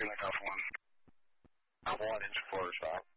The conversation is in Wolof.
Green Lake Alpha 1. Alpha 1 into 4 stop.